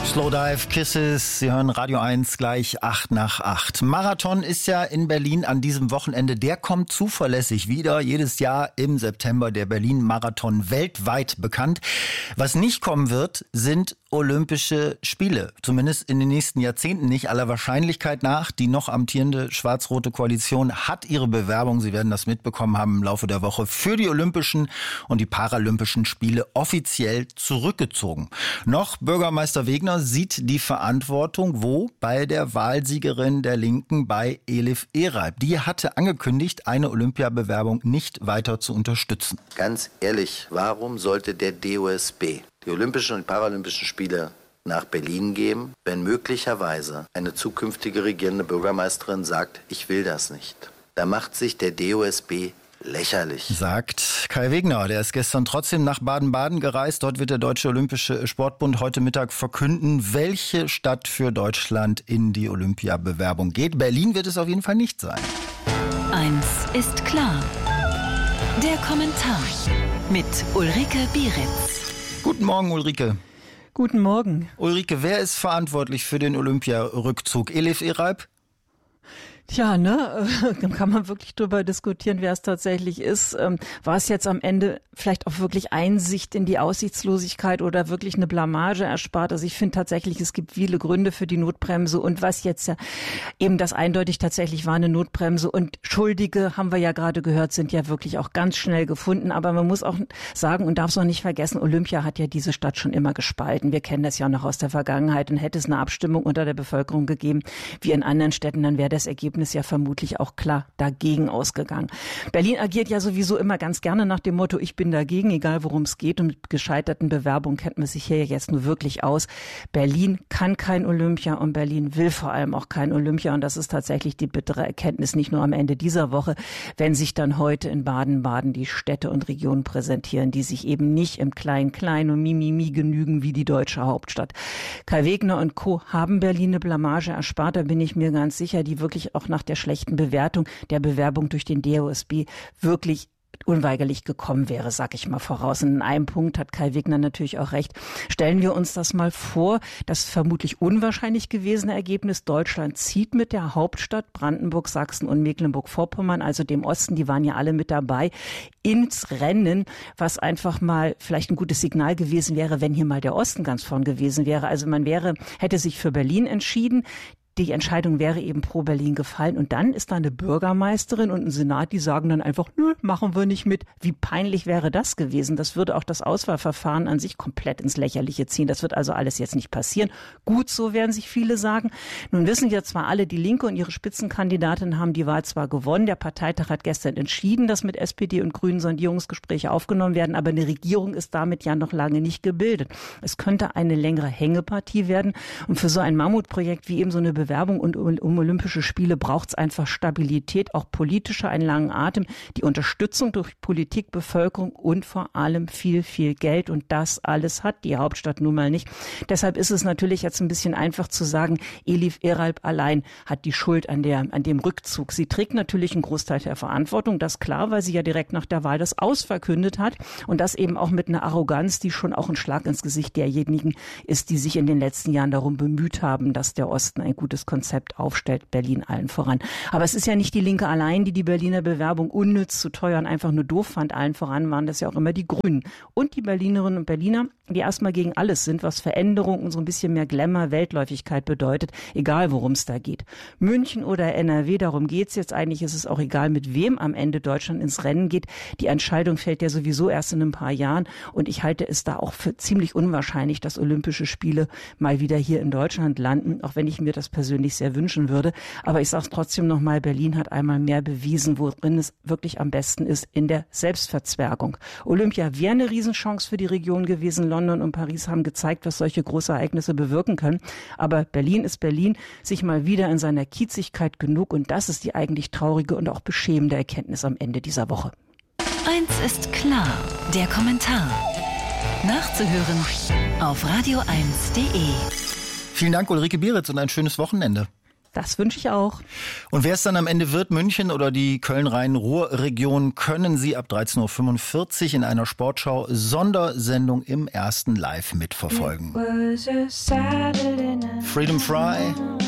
Slowdive Kisses, Sie hören Radio 1 gleich 8 nach 8. Marathon ist ja in Berlin an diesem Wochenende. Der kommt zuverlässig wieder. Jedes Jahr im September der Berlin-Marathon weltweit bekannt. Was nicht kommen wird, sind Olympische Spiele. Zumindest in den nächsten Jahrzehnten nicht. Aller Wahrscheinlichkeit nach. Die noch amtierende schwarz-rote Koalition hat ihre Bewerbung, Sie werden das mitbekommen haben im Laufe der Woche, für die Olympischen und die Paralympischen Spiele offiziell zurückgezogen. Noch Bürgermeister Wegner sieht die Verantwortung wo? Bei der Wahlsiegerin der Linken, bei Elif Ereib. Die hatte angekündigt, eine Olympiabewerbung nicht weiter zu unterstützen. Ganz ehrlich, warum sollte der DOSB die Olympischen und Paralympischen Spiele nach Berlin geben, wenn möglicherweise eine zukünftige regierende Bürgermeisterin sagt, ich will das nicht? Da macht sich der DOSB lächerlich. Sagt Kai Wegner. Der ist gestern trotzdem nach Baden-Baden gereist. Dort wird der Deutsche Olympische Sportbund heute Mittag verkünden, welche Stadt für Deutschland in die Olympiabewerbung geht. Berlin wird es auf jeden Fall nicht sein. Eins ist klar. Der Kommentar mit Ulrike Bieritz. Guten Morgen, Ulrike. Guten Morgen. Ulrike, wer ist verantwortlich für den Olympiarückzug? Elif Ereib? Tja, kann man wirklich drüber diskutieren, wer es tatsächlich ist. War es jetzt am Ende vielleicht auch wirklich Einsicht in die Aussichtslosigkeit oder wirklich eine Blamage erspart? Also ich finde tatsächlich, es gibt viele Gründe für die Notbremse und was jetzt ja eben das eindeutig tatsächlich war, eine Notbremse und Schuldige, haben wir ja gerade gehört, sind ja wirklich auch ganz schnell gefunden. Aber man muss auch sagen und darf es auch nicht vergessen, Olympia hat ja diese Stadt schon immer gespalten. Wir kennen das ja noch aus der Vergangenheit und hätte es eine Abstimmung unter der Bevölkerung gegeben, wie in anderen Städten, dann wäre das Ergebnis ja vermutlich auch klar dagegen ausgegangen. Berlin agiert ja sowieso immer ganz gerne nach dem Motto, ich bin dagegen, egal worum es geht. Und mit gescheiterten Bewerbungen kennt man sich hier jetzt nur wirklich aus. Berlin kann kein Olympia und Berlin will vor allem auch kein Olympia. Und das ist tatsächlich die bittere Erkenntnis, nicht nur am Ende dieser Woche, wenn sich dann heute in Baden-Baden die Städte und Regionen präsentieren, die sich eben nicht im Klein-Klein und Mimimi genügen wie die deutsche Hauptstadt. Kai Wegner und Co. haben Berlin eine Blamage erspart, da bin ich mir ganz sicher, die wirklich auch nach der schlechten Bewertung der Bewerbung durch den DOSB wirklich unweigerlich gekommen wäre, sag ich mal voraus. Und in einem Punkt hat Kai Wegner natürlich auch recht. Stellen wir uns das mal vor, das vermutlich unwahrscheinlich gewesene Ergebnis, Deutschland zieht mit der Hauptstadt Brandenburg, Sachsen und Mecklenburg-Vorpommern, also dem Osten, die waren ja alle mit dabei, ins Rennen, was einfach mal vielleicht ein gutes Signal gewesen wäre, wenn hier mal der Osten ganz vorn gewesen wäre. Also man hätte sich für Berlin entschieden. Die Entscheidung wäre eben pro Berlin gefallen. Und dann ist da eine Bürgermeisterin und ein Senat, die sagen dann einfach, nö, machen wir nicht mit. Wie peinlich wäre das gewesen? Das würde auch das Auswahlverfahren an sich komplett ins Lächerliche ziehen. Das wird also alles jetzt nicht passieren. Gut, so werden sich viele sagen. Nun wissen ja zwar alle, die Linke und ihre Spitzenkandidatin haben die Wahl zwar gewonnen. Der Parteitag hat gestern entschieden, dass mit SPD und Grünen Sondierungsgespräche aufgenommen werden. Aber eine Regierung ist damit ja noch lange nicht gebildet. Es könnte eine längere Hängepartie werden. Und für so ein Mammutprojekt wie eben so eine Bewerbung und um Olympische Spiele braucht es einfach Stabilität, auch politische, einen langen Atem, die Unterstützung durch Politik, Bevölkerung und vor allem viel, viel Geld. Und das alles hat die Hauptstadt nun mal nicht. Deshalb ist es natürlich jetzt ein bisschen einfach zu sagen, Elif Ereib allein hat die Schuld an dem Rückzug. Sie trägt natürlich einen Großteil der Verantwortung, das klar, weil sie ja direkt nach der Wahl das ausverkündet hat und das eben auch mit einer Arroganz, die schon auch ein Schlag ins Gesicht derjenigen ist, die sich in den letzten Jahren darum bemüht haben, dass der Osten ein gutes Konzept aufstellt, Berlin allen voran. Aber es ist ja nicht die Linke allein, die Berliner Bewerbung unnütz, zu teuer und einfach nur doof fand. Allen voran waren das ja auch immer die Grünen und die Berlinerinnen und Berliner, die erstmal gegen alles sind, was Veränderung und so ein bisschen mehr Glamour, Weltläufigkeit bedeutet, egal worum es da geht. München oder NRW, darum geht's jetzt. Eigentlich ist es auch egal, mit wem am Ende Deutschland ins Rennen geht. Die Entscheidung fällt ja sowieso erst in ein paar Jahren und ich halte es da auch für ziemlich unwahrscheinlich, dass Olympische Spiele mal wieder hier in Deutschland landen, auch wenn ich mir das persönlich sehr wünschen würde. Aber ich sage es trotzdem nochmal, Berlin hat einmal mehr bewiesen, worin es wirklich am besten ist, in der Selbstverzwergung. Olympia wäre eine Riesenchance für die Region gewesen. London und Paris haben gezeigt, was solche große Ereignisse bewirken können. Aber Berlin ist Berlin, sich mal wieder in seiner Kiezigkeit genug. Und das ist die eigentlich traurige und auch beschämende Erkenntnis am Ende dieser Woche. Eins ist klar, der Kommentar. Nachzuhören auf radio1.de. Vielen Dank, Ulrike Bieritz, und ein schönes Wochenende. Das wünsche ich auch. Und wer es dann am Ende wird, München oder die Köln-Rhein-Ruhr-Region, können Sie ab 13.45 Uhr in einer Sportschau-Sondersendung im ersten Live mitverfolgen. Freedom Fry